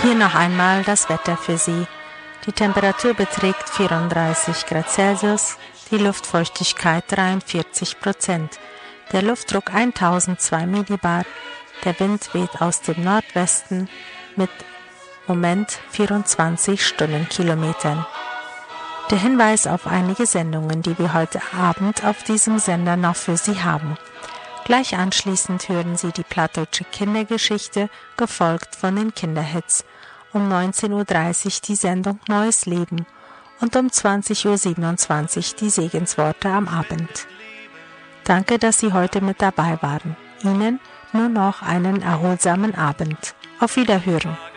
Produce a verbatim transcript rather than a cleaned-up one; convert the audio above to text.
Hier noch einmal das Wetter für Sie. Die Temperatur beträgt vierunddreißig Grad Celsius, die Luftfeuchtigkeit dreiundvierzig Prozent, der Luftdruck tausendzwei Millibar, der Wind weht aus dem Nordwesten mit Moment vierundzwanzig Stundenkilometern. Der Hinweis auf einige Sendungen, die wir heute Abend auf diesem Sender noch für Sie haben. Gleich anschließend hören Sie die Plattdeutsche Kindergeschichte, gefolgt von den Kinderhits. Um neunzehn Uhr dreißig die Sendung Neues Leben und um zwanzig Uhr siebenundzwanzig die Segensworte am Abend. Danke, dass Sie heute mit dabei waren. Ihnen nur noch einen erholsamen Abend. Auf Wiederhören.